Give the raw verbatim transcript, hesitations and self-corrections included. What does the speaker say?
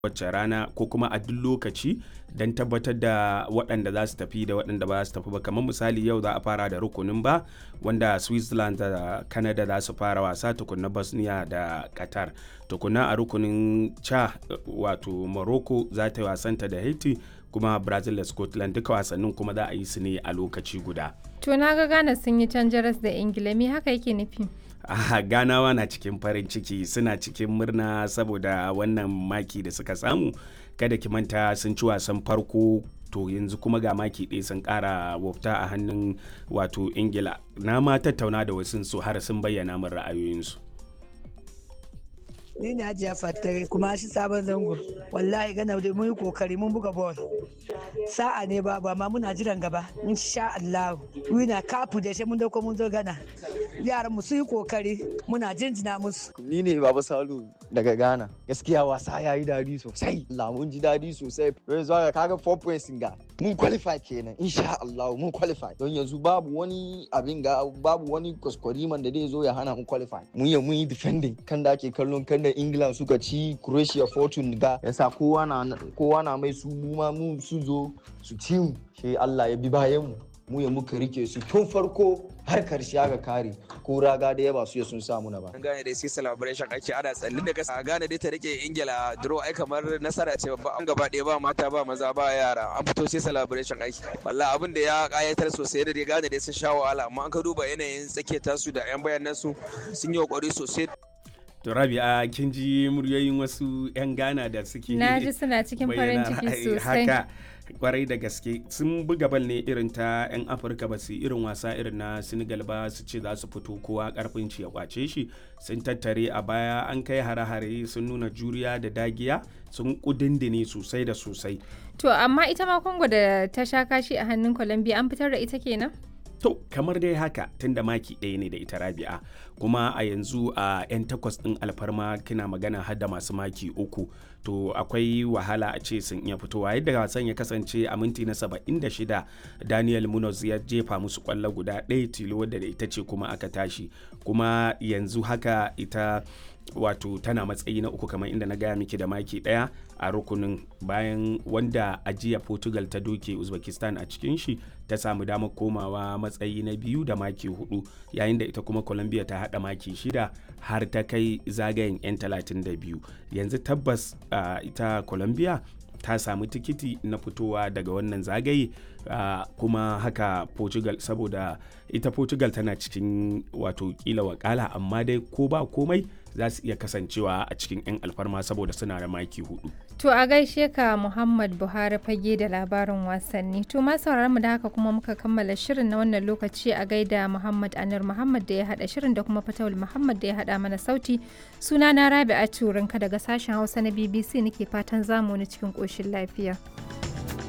wacce rana ko kuma a duk lokaci don tabbatar da waɗanda za su tafi da waɗanda ba za su tafi ba. Kamar misali yau za a fara da rukunin ba wanda Switzerland da Canada za su fara wasa, tukunna Bosnia da Qatar. Tukunna a rukunin ca wato Morocco za ta yi wasanta da Haiti, kuma Brazil da Scotland duka wasannin kuma za a yi su ne a lokaci guda. To na ga Ghana sun yi can jaras da Ingila, me haka yake nufi? Ah, Ganawa na cikin farin ciki, suna cikin murna saboda wannan maki da suka samu. Kada ki manta sun ci wasan farko, to yanzu kuma ga maki ɗaya sun ƙara wafta a hannun wato Ingila. Na ma tattauna da wasu su har sun bayyana min ra'ayoyinsu. Ni ne Hajiya Fattare kuma shi sabon zango. Wallahi Ghana da mun yi kokari mun buga ball. Sa'a ne ba ba ma muna jiran gaba. Insha Allah. Wina kafu da shi mun dauko mun zo Ghana. Yaran mu su yi kokari muna jinjina musu. Ni ne Baba Salu daga Ghana. Gaskiya wasa ya yi dadi sosai. Allah mun ji dadi sosai. Yanzu ga kaga four points ga. Mun qualify kenan. Insha Allah mun qualify. Don yanzu babu wani abin ga babu wani kuskuriman da zai zo ya hana mu qualify. Mun yi mun yi defending kan da ake kallon kan da England suka ci Croatia fortune ga. Yasa kowa na kowa na mai su mu ma mu su zo su ci mu. Sai Allah ya bi bayan mu. Mu ya muka rike su tun farko har karshe aka kare ko raga da yaba su ya sun samu na ba. An gane dai sai celebration ake ana tsallin da kasa. Gane dai ta rike Ingila draw ai kamar nasara ce babba. An gaba ɗaya ba mata ba maza ba yara. An fito sai celebration aiki. Wallahi abin da ya kayatar sosai da dai gane dai sun sha wahala, amma an ka duba yanayin tsakiyar tasu da yan bayanan su sun yi kokari sosai. To Rabi'a, kin ji muryoyin wasu 'yan Ghana da suke Na ji suna cikin farin ciki sosai. Haka kwarai da gaske sun buga bal ne irin ta 'yan Afirka, ba su irin wasa irin na Senegal ba su ce za su fito kowa karfin ci ya kwace shi. Sun tattare a baya, an kai hare-hare, sun nuna juriya da dagiya, sun kudindine sosai da sosai. To amma ita ma Congo da ta sha kashi a hannun Colombia an fitar da ita kenan? To kamar dai haka, tunda maki ɗaya ne da ita Rabi'a, kuma a yanzu a 'yan takwas ɗin alfarma kina magana har da masu maki uku, to akwai wahala a ce sun iya fitowa. Yadda wasan ya kasance a minti na saba'in da shida, Daniel Munoz ya jefa musu kwallo guda ɗaya tilo wadda da ita ce kuma aka tashi, kuma yanzu haka ita wato tana matsayi na uku kamar inda na gaya miki da maki daya a rukunin, bayan wanda ajiya Portugal ta doke Uzbekistan a cikin shi ta samu damar komawa matsayi na biyu da maki hudu, yayin da ita kuma Colombia ta hada maki shida har ta kai zagayen 'yan talatin da biyu. Yanzu tabbas uh, ita Colombia ta samu tikiti na fitowa daga wannan zagaye, uh, kuma haka Portugal, saboda ita Portugal tana cikin wato kila wakala, amma dai ko ba komai za su iya kasancewa a cikin 'yan alfarma saboda suna da maki hudu. To a gaishe ka Muhammad Buhari fage da labarin wasanni. To ma sauraron mu da haka kuma muka kammala shirin na wannan lokaci. A gaida Muhammad Anur Muhammad da ya hada shirin da kuma Fatawul Muhammad da ya hada mana sauti. Suna na Rabi'a Turinka daga sashen Hausa na B B C nake fatan zamu ni cikin koshin lafiya.